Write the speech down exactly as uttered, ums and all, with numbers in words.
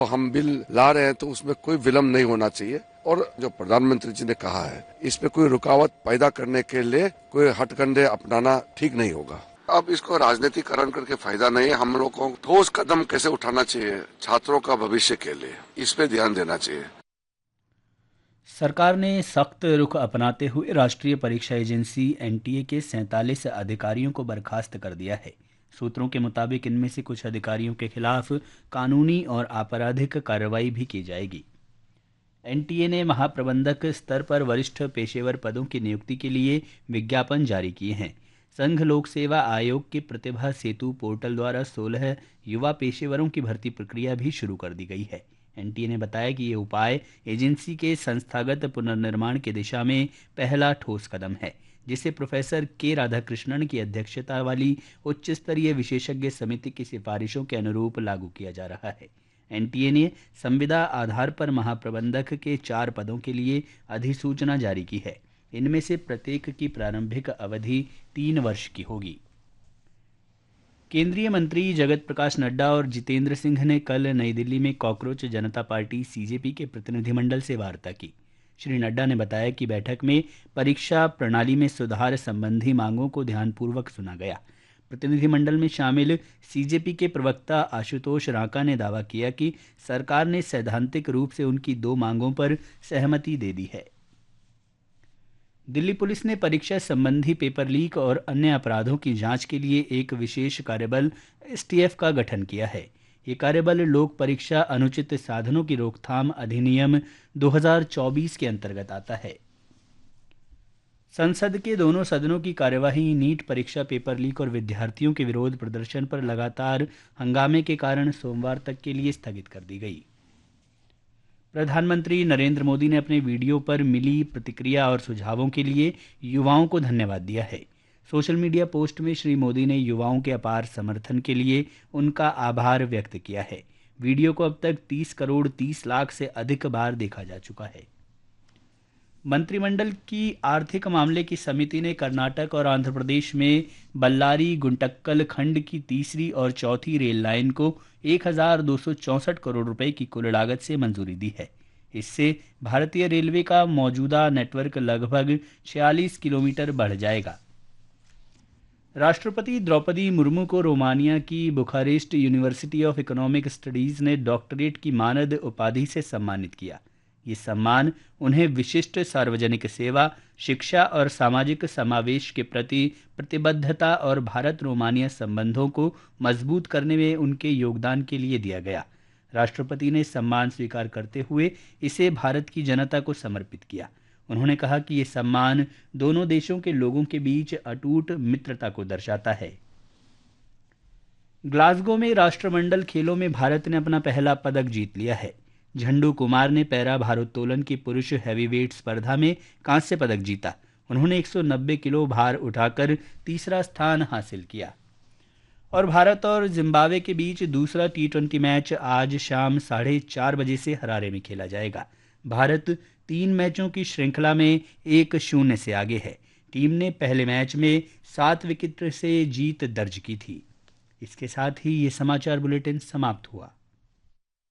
तो हम बिल ला रहे हैं तो उसमें कोई विलम्ब नहीं होना चाहिए और जो प्रधानमंत्री जी ने कहा है इस पे कोई रुकावट पैदा करने के लिए कोई हथकंडे अपनाना ठीक नहीं होगा। अब इसको राजनीतिकरण करके फायदा नहीं है। हम लोग को ठोस कदम कैसे उठाना चाहिए छात्रों का भविष्य के लिए, इस पे ध्यान देना चाहिए। सरकार ने सख्त रुख अपनाते हुए राष्ट्रीय परीक्षा एजेंसी एनटीए के सैंतालीस अधिकारियों को बर्खास्त कर दिया है। सूत्रों के मुताबिक इनमें से कुछ अधिकारियों के खिलाफ कानूनी और आपराधिक कार्रवाई भी की जाएगी। एनटीए ने महाप्रबंधक स्तर पर वरिष्ठ पेशेवर पदों की नियुक्ति के लिए विज्ञापन जारी किए हैं। संघ लोक सेवा आयोग के प्रतिभा सेतु पोर्टल द्वारा सोलह युवा पेशेवरों की भर्ती प्रक्रिया भी शुरू कर दी गई है। एनटीए ने बताया कि ये उपाय एजेंसी के संस्थागत पुनर्निर्माण की दिशा में पहला ठोस कदम है, जिसे प्रोफेसर के राधाकृष्णन की अध्यक्षता वाली उच्च स्तरीय विशेषज्ञ समिति की सिफारिशों के अनुरूप लागू किया जा रहा है। एनटीए ने संविदा आधार पर महाप्रबंधक के चार पदों के लिए अधिसूचना जारी की है। इनमें से प्रत्येक की प्रारंभिक अवधि तीन वर्ष की होगी। केंद्रीय मंत्री जगत प्रकाश नड्डा और जितेंद्र सिंह ने कल नई दिल्ली में कॉकरोच जनता पार्टी सीजेपी के प्रतिनिधिमंडल से वार्ता की। श्री नड्डा ने बताया कि बैठक में परीक्षा प्रणाली में सुधार संबंधी मांगों को ध्यानपूर्वक सुना गया। प्रतिनिधिमंडल में शामिल सीजेपी के प्रवक्ता आशुतोष रांका ने दावा किया कि सरकार ने सैद्धांतिक रूप से उनकी दो मांगों पर सहमति दे दी है। दिल्ली पुलिस ने परीक्षा संबंधी पेपर लीक और अन्य अपराधों की जांच के लिए एक विशेष कार्यबल एसटीएफ का गठन किया है। ये कार्यबल लोक परीक्षा अनुचित साधनों की रोकथाम अधिनियम दो हज़ार चौबीस के अंतर्गत आता है। संसद के दोनों सदनों की कार्यवाही नीट परीक्षा पेपर लीक और विद्यार्थियों के विरोध प्रदर्शन पर लगातार हंगामे के कारण सोमवार तक के लिए स्थगित कर दी गई। प्रधानमंत्री नरेंद्र मोदी ने अपने वीडियो पर मिली प्रतिक्रिया और सुझावों के लिए युवाओं को धन्यवाद दिया है। सोशल मीडिया पोस्ट में श्री मोदी ने युवाओं के अपार समर्थन के लिए उनका आभार व्यक्त किया है। वीडियो को अब तक तीस करोड़ तीस लाख से अधिक बार देखा जा चुका है। मंत्रिमंडल की आर्थिक मामले की समिति ने कर्नाटक और आंध्र प्रदेश में बल्लारी गुंटक्कल खंड की तीसरी और चौथी रेल लाइन को एक हज़ार दो सौ चौंसठ करोड़ रुपए की कुल लागत से मंजूरी दी है। इससे भारतीय रेलवे का मौजूदा नेटवर्क लगभग छियालीस किलोमीटर बढ़ जाएगा। राष्ट्रपति द्रौपदी मुर्मू को रोमानिया की Bucharest university of economic studies ने डॉक्टरेट की मानद उपाधि से सम्मानित किया। ये सम्मान उन्हें विशिष्ट सार्वजनिक सेवा, शिक्षा और सामाजिक समावेश के प्रति प्रतिबद्धता और भारत रोमानिया संबंधों को मजबूत करने में उनके योगदान के लिए दिया गया। राष्ट्रपति ने सम्मान स्वीकार करते हुए इसे भारत की जनता को समर्पित किया। उन्होंने कहा कि ये सम्मान दोनों देशों के लोगों के बीच अटूट मित्रता को दर्शाता है। ग्लासगो में राष्ट्रमंडल खेलों में भारत ने अपना पहला पदक जीत लिया है। झंडू कुमार ने पैरा भारोत्तोलन की पुरुष हैवीवेट स्पर्धा में कांस्य पदक जीता। उन्होंने एक सौ नब्बे किलो भार उठाकर तीसरा स्थान हासिल किया। और भारत और जिम्बाब्वे के बीच दूसरा टी ट्वेंटी मैच आज शाम साढ़े चार बजे से हरारे में खेला जाएगा। भारत तीन मैचों की श्रृंखला में एक शून्य से आगे है। टीम ने पहले मैच में सात विकेट से जीत दर्ज की थी। इसके साथ ही ये समाचार बुलेटिन समाप्त हुआ।